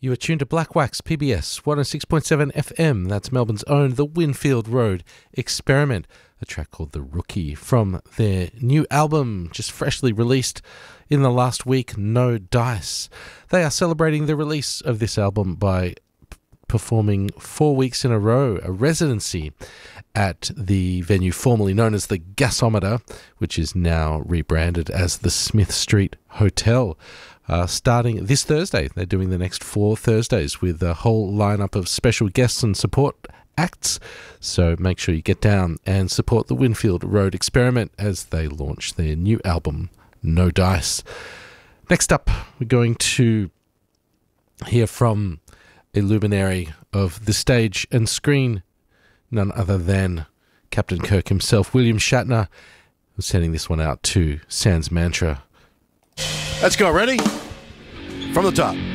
You are tuned to Black Wax PBS 106.7 FM. That's Melbourne's own The Winfield Road Experiment, a track called The Rookie from their new album, just freshly released in the last week, No Dice. They are celebrating the release of this album by performing 4 weeks in a row, a residency at the venue formerly known as the Gasometer, which is now rebranded as the Smith Street Hotel. Starting this Thursday. They're doing the next 4 Thursdays with a whole lineup of special guests and support acts. So make sure you get down and support the Winfield Road Experiment as they launch their new album, No Dice. Next up, we're going to hear from a luminary of the stage and screen, none other than Captain Kirk himself, William Shatner, who's sending this one out to Sans Mantra. Let's go. Ready? From the top.